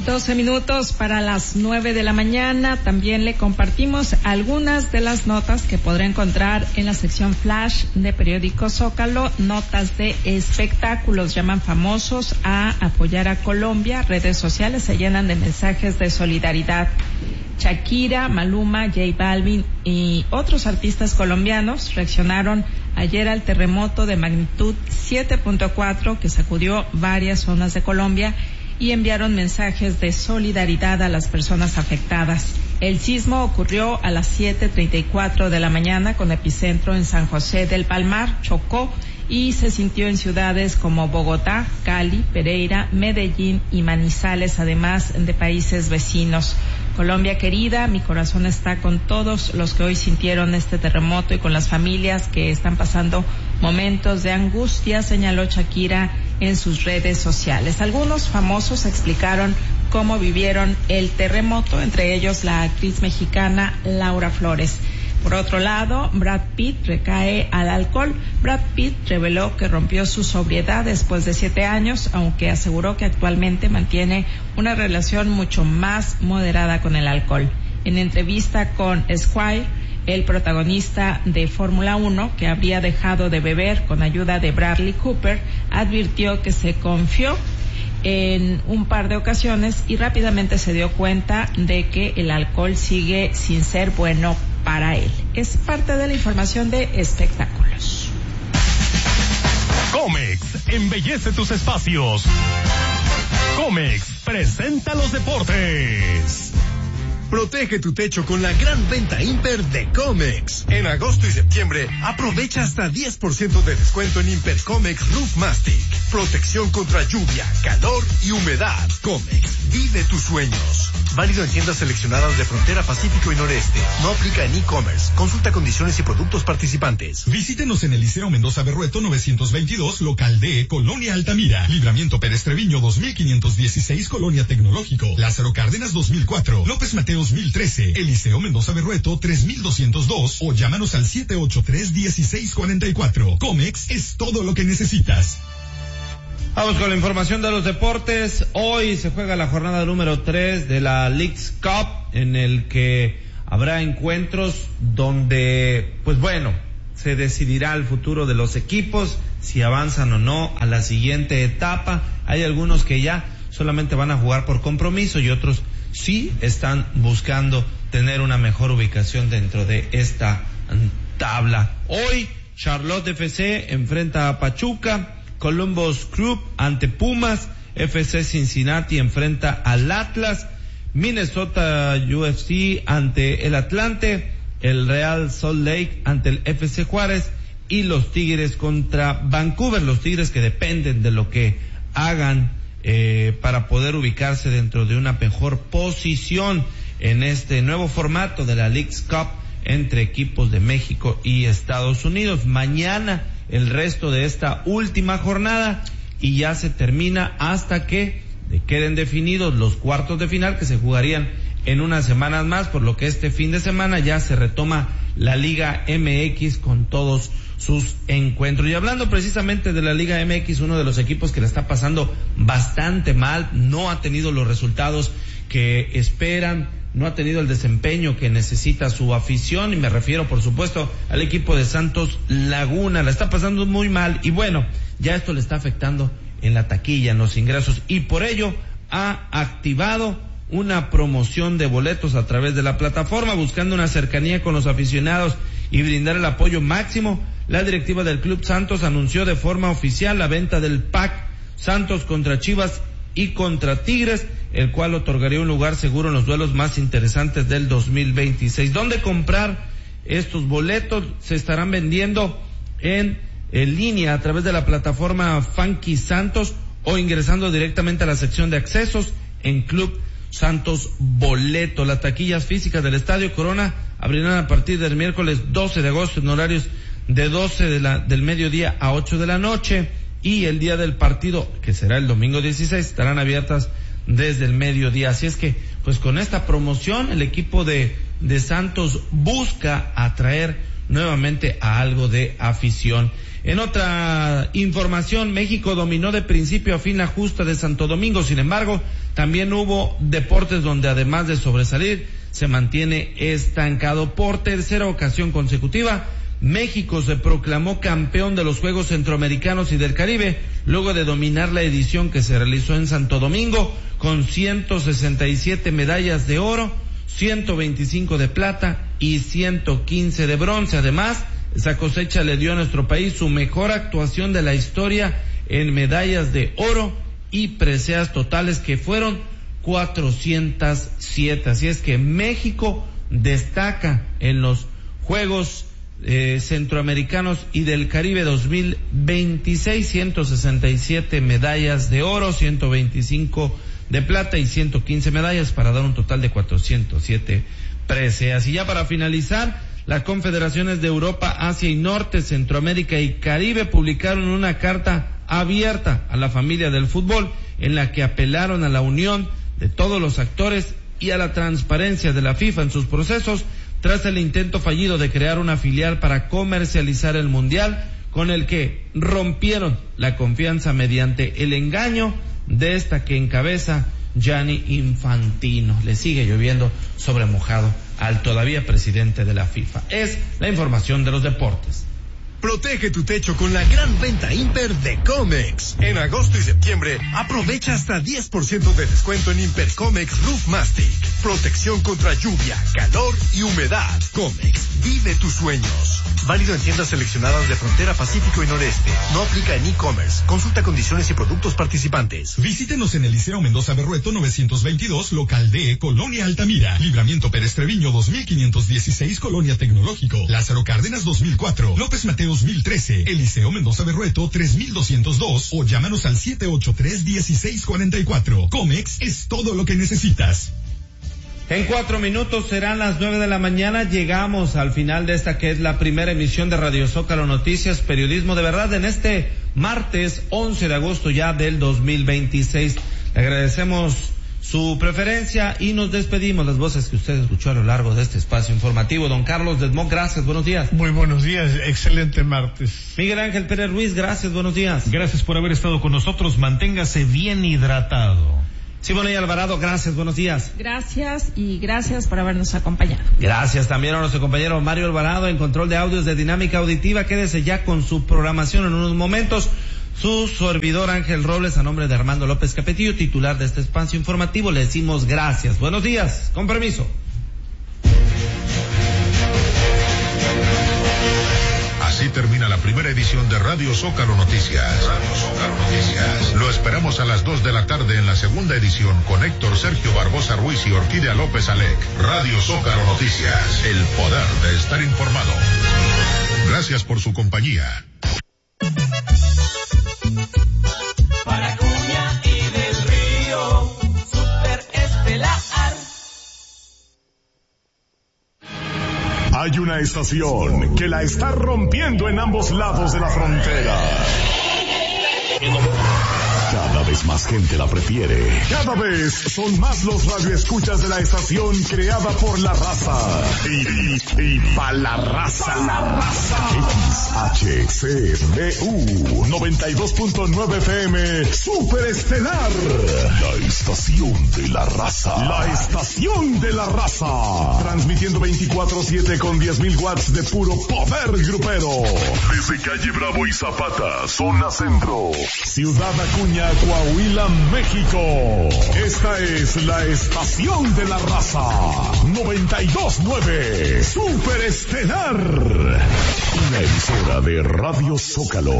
12 para las 9 de la mañana. También le compartimos algunas de las notas que podrá encontrar en la sección Flash de Periódico Zócalo. Notas de espectáculos. Llaman famosos a apoyar a Colombia. Redes sociales se llenan de mensajes de solidaridad. Shakira, Maluma, J Balvin y otros artistas colombianos reaccionaron ayer al terremoto de magnitud 7.4 que sacudió varias zonas de Colombia y enviaron mensajes de solidaridad a las personas afectadas. El sismo ocurrió a las 7:34 de la mañana con epicentro en San José del Palmar, Chocó, y se sintió en ciudades como Bogotá, Cali, Pereira, Medellín y Manizales, además de países vecinos. Colombia querida, mi corazón está con todos los que hoy sintieron este terremoto y con las familias que están pasando momentos de angustia, señaló Shakira en sus redes sociales. Algunos famosos explicaron cómo vivieron el terremoto, entre ellos la actriz mexicana Laura Flores. Por otro lado, Brad Pitt recae al alcohol. Brad Pitt reveló que rompió su sobriedad después de 7 años, aunque aseguró que actualmente mantiene una relación mucho más moderada con el alcohol. En entrevista con Esquire, el protagonista de Fórmula 1, que habría dejado de beber con ayuda de Bradley Cooper, advirtió que se confió en un par de ocasiones y rápidamente se dio cuenta de que el alcohol sigue sin ser bueno para él. Es parte de la información de espectáculos. Comex embellece tus espacios. Comex presenta los deportes. Protege tu techo con la gran venta Imper de Comex. En agosto y septiembre, aprovecha hasta 10% de descuento en Imper Comex Roof Mastic. Protección contra lluvia, calor y humedad. Comex, vive tus sueños. Válido en tiendas seleccionadas de Frontera Pacífico y Noreste. No aplica en e-commerce. Consulta condiciones y productos participantes. Visítenos en el Liceo Mendoza Berrueto 922, local D, Colonia Altamira. Libramiento Pérez Treviño 2516, Colonia Tecnológico. Lázaro Cárdenas 2004. López Mateos 1013. Eliseo Mendoza Berrueto 3202 o llámanos al 783-1644. Comex es todo lo que necesitas. Vamos con la información de los deportes. Hoy se juega la jornada número 3 de la Leagues Cup, en el que habrá encuentros donde, pues bueno, se decidirá el futuro de los equipos, si avanzan o no a la siguiente etapa. Hay algunos que ya solamente van a jugar por compromiso y otros sí están buscando tener una mejor ubicación dentro de esta tabla. Hoy Charlotte FC enfrenta a Pachuca, Columbus Crew ante Pumas, FC Cincinnati enfrenta al Atlas, Minnesota UFC ante el Atlante, el Real Salt Lake ante el FC Juárez y los Tigres contra Vancouver, los Tigres que dependen de lo que hagan para poder ubicarse dentro de una mejor posición en este nuevo formato de la Leagues Cup entre equipos de México y Estados Unidos. Mañana el resto de esta última jornada y ya se termina hasta que queden definidos los cuartos de final que se jugarían en unas semanas más, por lo que este fin de semana ya se retoma la Liga MX con todos sus encuentros. Y hablando precisamente de la Liga MX, uno de los equipos que le está pasando bastante mal, no ha tenido los resultados que esperan, no ha tenido el desempeño que necesita su afición, y me refiero por supuesto al equipo de Santos Laguna. La está pasando muy mal y bueno, ya esto le está afectando en la taquilla, en los ingresos, y por ello ha activado una promoción de boletos a través de la plataforma, buscando una cercanía con los aficionados y brindar el apoyo máximo. La directiva del Club Santos anunció de forma oficial la venta del pack Santos contra Chivas y contra Tigres, el cual otorgaría un lugar seguro en los duelos más interesantes del 2026. ¿Dónde comprar estos boletos? Se estarán vendiendo en línea a través de la plataforma Funky Santos o ingresando directamente a la sección de accesos en Club Santos Boleto. Las taquillas físicas del Estadio Corona abrirán a partir del miércoles 12 de agosto en horarios de 12 del mediodía a 8 de la noche, y el día del partido, que será el domingo 16, estarán abiertas desde el mediodía. Así es que, pues con esta promoción, el equipo de Santos busca atraer nuevamente a algo de afición. En otra información, México dominó de principio a fin la justa de Santo Domingo. Sin embargo, también hubo deportes donde además de sobresalir, se mantiene estancado. Por tercera ocasión consecutiva, México se proclamó campeón de los Juegos Centroamericanos y del Caribe, luego de dominar la edición que se realizó en Santo Domingo, con 167 medallas de oro, 125 de plata y 115 de bronce. Además, esa cosecha le dio a nuestro país su mejor actuación de la historia en medallas de oro y preseas totales, que fueron 407. Así es que México destaca en los Juegos Centroamericanos y del Caribe 2026, 167 medallas de oro, 125 de plata y 115 medallas, para dar un total de 407 preseas. Y ya para finalizar, las confederaciones de Europa, Asia y Norte, Centroamérica y Caribe publicaron una carta abierta a la familia del fútbol, en la que apelaron a la unión de todos los actores y a la transparencia de la FIFA en sus procesos, tras el intento fallido de crear una filial para comercializar el Mundial, con el que rompieron la confianza mediante el engaño de esta que encabeza Gianni Infantino. Le sigue lloviendo sobre mojado al todavía presidente de la FIFA. Es la información de los deportes. Protege tu techo con la gran venta Imper de Comex. En agosto y septiembre, aprovecha hasta 10% de descuento en Imper Comex Roof Mastic. Protección contra lluvia, calor y humedad. Comex, vive tus sueños. Válido en tiendas seleccionadas de Frontera, Pacífico y Noreste. No aplica en e-commerce. Consulta condiciones y productos participantes. Visítenos en el Liceo Mendoza Berrueto 922, local D, Colonia Altamira. Libramiento Pérez Treviño 2516, Colonia Tecnológico. Lázaro Cárdenas 2004. López Mateos 1013. Eliseo Mendoza Berrueto 3202. O llámanos al 783-1644. Comex es todo lo que necesitas. En 4 minutos serán las 9 de la mañana. Llegamos al final de esta que es la primera emisión de Radio Zócalo Noticias, periodismo de verdad, en este martes 11 de agosto ya del 2026. Le agradecemos su preferencia y nos despedimos. Las voces que usted escuchó a lo largo de este espacio informativo. Don Carlos Desmond, gracias, buenos días. Muy buenos días, excelente martes. Miguel Ángel Pérez Ruiz, gracias, buenos días. Gracias por haber estado con nosotros, manténgase bien hidratado. Simone Alvarado, gracias, buenos días. Gracias y gracias por habernos acompañado. Gracias también a nuestro compañero Mario Alvarado en control de audios de Dinámica Auditiva. Quédese ya con su programación en unos momentos. Su servidor Ángel Robles, a nombre de Armando López Capetillo, titular de este espacio informativo, le decimos gracias. Buenos días, con permiso. Así termina la primera edición de Radio Zócalo Noticias. Radio Zócalo Noticias. Lo esperamos a las 2 de la tarde en la segunda edición con Héctor Sergio Barbosa Ruiz y Orquídea López Alec. Radio Zócalo Noticias. El poder de estar informado. Gracias por su compañía. Para Cuña y del Río, Super Estelar. Hay una estación que la está rompiendo en ambos lados de la frontera. Cada vez más gente la prefiere. Cada vez son más los radioescuchas de la estación creada por la raza. Y pa' la raza. XHCBU 92.9 FM Super Estelar. La estación de la raza. La estación de la raza. Transmitiendo 24/7 con 10.000 watts de puro poder grupero. Desde calle Bravo y Zapata, zona centro. Ciudad Acuña, Coahuila, México. Esta es la estación de la raza. 92.9 Super Estelar. Una emisora de Radio Zócalo.